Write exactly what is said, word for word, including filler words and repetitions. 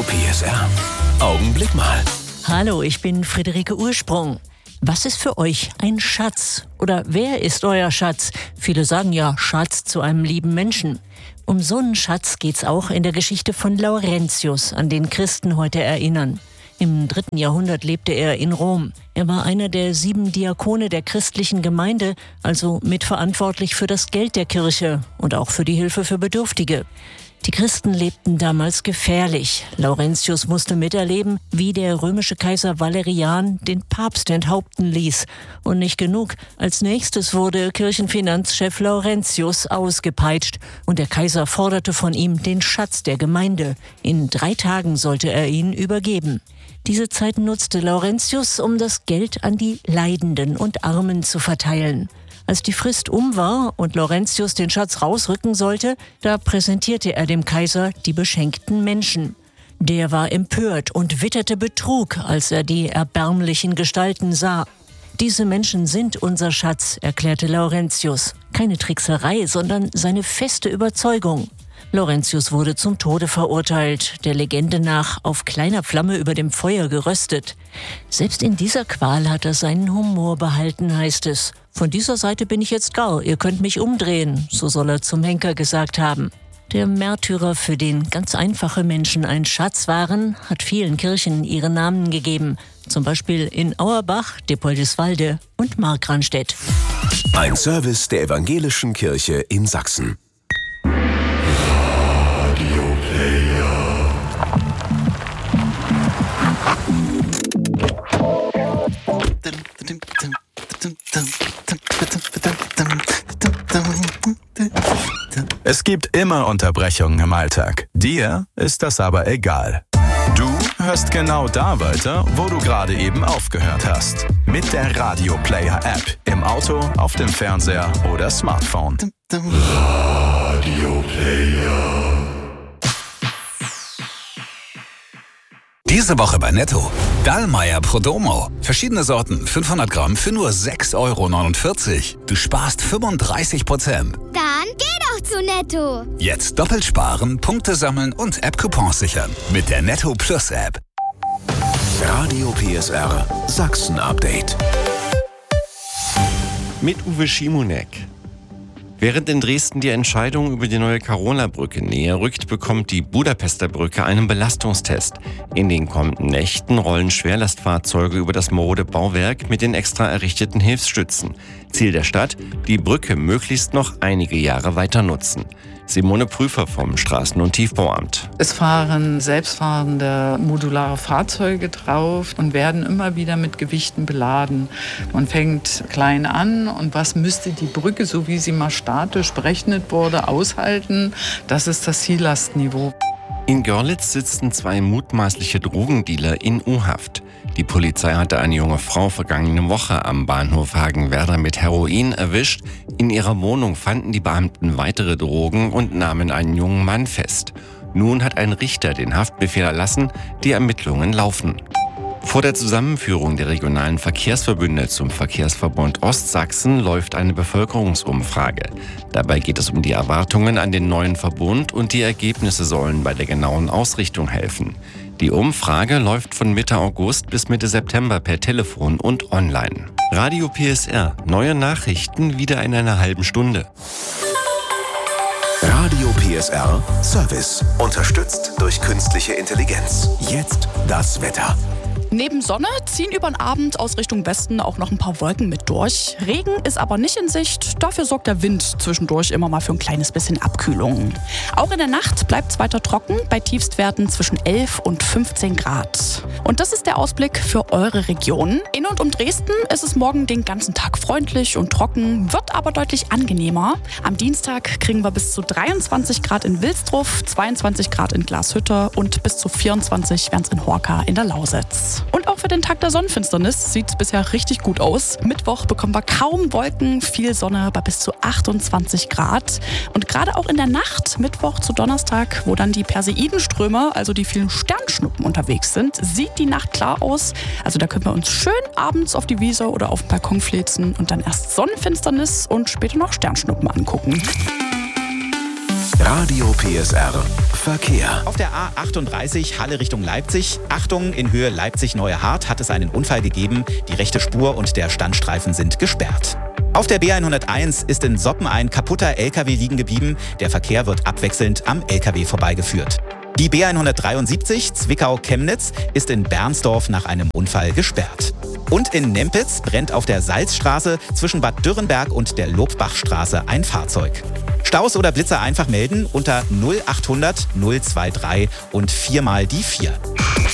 P S R. Augenblick mal. Hallo, ich bin Friederike Ursprung. Was ist für euch ein Schatz? Oder wer ist euer Schatz? Viele sagen ja Schatz zu einem lieben Menschen. Um so einen Schatz geht's auch in der Geschichte von Laurentius, an den Christen heute erinnern. Im dritten Jahrhundert lebte er in Rom. Er war einer der sieben Diakone der christlichen Gemeinde, also mitverantwortlich für das Geld der Kirche und auch für die Hilfe für Bedürftige. Die Christen lebten damals gefährlich. Laurentius musste miterleben, wie der römische Kaiser Valerian den Papst enthaupten ließ. Und nicht genug. Als nächstes wurde Kirchenfinanzchef Laurentius ausgepeitscht. Und der Kaiser forderte von ihm den Schatz der Gemeinde. In drei Tagen sollte er ihn übergeben. Diese Zeit nutzte Laurentius, um das Geld an die Leidenden und Armen zu verteilen. Als die Frist um war und Laurentius den Schatz rausrücken sollte, da präsentierte er dem Kaiser die beschenkten Menschen. Der war empört und witterte Betrug, als er die erbärmlichen Gestalten sah. Diese Menschen sind unser Schatz, erklärte Laurentius. Keine Trickserei, sondern seine feste Überzeugung. Laurentius wurde zum Tode verurteilt, der Legende nach auf kleiner Flamme über dem Feuer geröstet. Selbst in dieser Qual hat er seinen Humor behalten, heißt es. Von dieser Seite bin ich jetzt gar, ihr könnt mich umdrehen, so soll er zum Henker gesagt haben. Der Märtyrer, für den ganz einfache Menschen ein Schatz waren, hat vielen Kirchen ihre Namen gegeben. Zum Beispiel in Auerbach, Dippoldiswalde und Markranstädt. Ein Service der Evangelischen Kirche in Sachsen. Es gibt immer Unterbrechungen im Alltag. Dir ist das aber egal. Du hörst genau da weiter, wo du gerade eben aufgehört hast. Mit der Radio Player App. Im Auto, auf dem Fernseher oder Smartphone. Radio Player. Diese Woche bei Netto. Dallmayr Prodomo. Verschiedene Sorten, fünfhundert Gramm für nur sechs Euro neunundvierzig. Du sparst fünfunddreißig Prozent. Dann geh doch zu Netto. Jetzt doppelt sparen, Punkte sammeln und App-Coupons sichern. Mit der Netto Plus App. Radio P S R Sachsen-Update. Mit Uwe Schimonek. Während in Dresden die Entscheidung über die neue Carola-Brücke näher rückt, bekommt die Budapester Brücke einen Belastungstest. In den kommenden Nächten rollen Schwerlastfahrzeuge über das marode Bauwerk mit den extra errichteten Hilfsstützen. Ziel der Stadt, die Brücke möglichst noch einige Jahre weiter nutzen. Simone Prüfer vom Straßen- und Tiefbauamt. Es fahren selbstfahrende modulare Fahrzeuge drauf und werden immer wieder mit Gewichten beladen. Man fängt klein an und was müsste die Brücke, so wie sie mal statisch berechnet wurde, aushalten? Das ist das Ziellastniveau. In Görlitz sitzen zwei mutmaßliche Drogendealer in U-Haft. Die Polizei hatte eine junge Frau vergangene Woche am Bahnhof Hagenwerder mit Heroin erwischt. In ihrer Wohnung fanden die Beamten weitere Drogen und nahmen einen jungen Mann fest. Nun hat ein Richter den Haftbefehl erlassen, die Ermittlungen laufen. Vor der Zusammenführung der regionalen Verkehrsverbünde zum Verkehrsverbund Ostsachsen läuft eine Bevölkerungsumfrage. Dabei geht es um die Erwartungen an den neuen Verbund und die Ergebnisse sollen bei der genauen Ausrichtung helfen. Die Umfrage läuft von Mitte August bis Mitte September per Telefon und online. Radio P S R, neue Nachrichten wieder in einer halben Stunde. Radio P S R Service, unterstützt durch künstliche Intelligenz. Jetzt das Wetter. Neben Sonne ziehen über den Abend aus Richtung Westen auch noch ein paar Wolken mit durch. Regen ist aber nicht in Sicht. Dafür sorgt der Wind zwischendurch immer mal für ein kleines bisschen Abkühlung. Auch in der Nacht bleibt es weiter trocken, bei Tiefstwerten zwischen elf und fünfzehn Grad. Und das ist der Ausblick für eure Region. In und um Dresden ist es morgen den ganzen Tag freundlich und trocken, wird aber deutlich angenehmer. Am Dienstag kriegen wir bis zu dreiundzwanzig Grad in Wilsdruff, zweiundzwanzig Grad in Glashütte und bis zu vierundzwanzig wären es in Horka in der Lausitz. Und auch für den Tag der Sonnenfinsternis sieht es bisher richtig gut aus. Mittwoch bekommen wir kaum Wolken, viel Sonne bei bis zu achtundzwanzig Grad. Und gerade auch in der Nacht, Mittwoch zu Donnerstag, wo dann die Perseidenströme, also die vielen Sternschnuppen unterwegs sind, sieht die Nacht klar aus. Also da können wir uns schön abends auf die Wiese oder auf den Balkon flitzen und dann erst Sonnenfinsternis und später noch Sternschnuppen angucken. Radio P S R Verkehr. Auf der A achtunddreißig Halle Richtung Leipzig. Achtung, in Höhe Leipzig-Neue Hart hat es einen Unfall gegeben. Die rechte Spur und der Standstreifen sind gesperrt. Auf der B hunderteins ist in Soppen ein kaputter L K W liegen geblieben. Der Verkehr wird abwechselnd am L K W vorbeigeführt. Die B hundertdreiundsiebzig Zwickau-Chemnitz ist in Bernsdorf nach einem Unfall gesperrt. Und in Nempitz brennt auf der Salzstraße zwischen Bad Dürrenberg und der Lobbachstraße ein Fahrzeug. Staus oder Blitzer einfach melden unter null achthundert null drei drei und viermal die vier.